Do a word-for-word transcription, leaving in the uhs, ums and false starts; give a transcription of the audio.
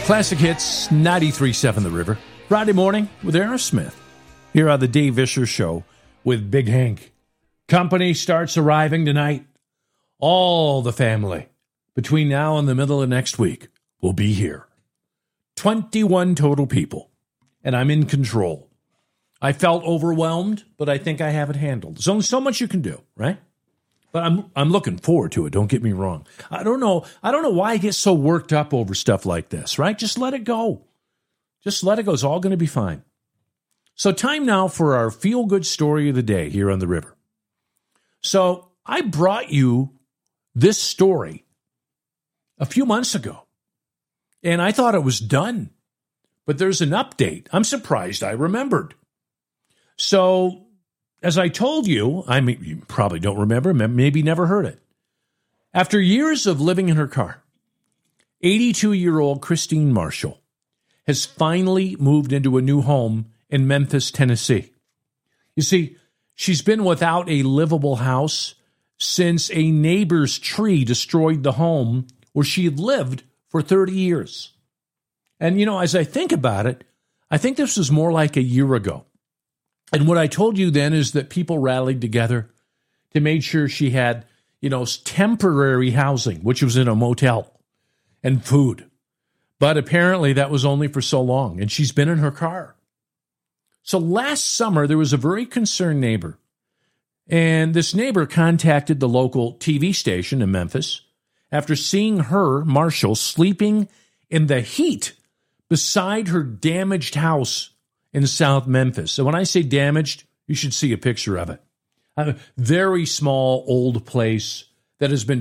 Classic Hits, ninety-three point seven The River. Friday morning with Aerosmith. Here on the Dave Vischer Show with Big Hank. Company starts arriving tonight. All the family between now and the middle of next week will be here. twenty-one total people. And I'm in control. I felt overwhelmed, but I think I have it handled. There's only so much you can do, right? But I'm I'm looking forward to it. Don't get me wrong. I don't know. I don't know why I get so worked up over stuff like this, right? Just let it go. Just let it go. It's all going to be fine. So time now for our feel-good story of the day here on the river. So I brought you this story a few months ago, and I thought it was done. But there's an update. I'm surprised I remembered. So as I told you, I mean, you probably don't remember, maybe never heard it. After years of living in her car, eighty-two-year-old Christine Marshall has finally moved into a new home in Memphis, Tennessee. You see, she's been without a livable house since a neighbor's tree destroyed the home where she had lived for thirty years. And, you know, as I think about it, I think this was more like a year ago. And what I told you then is that people rallied together to make sure she had, you know, temporary housing, which was in a motel, and food. But apparently that was only for so long, and she's been in her car. So last summer, there was a very concerned neighbor, and this neighbor contacted the local T V station in Memphis after seeing her, Marshall, sleeping in the heat beside her damaged house in South Memphis. So when I say damaged, you should see a picture of it. A very small old place that has been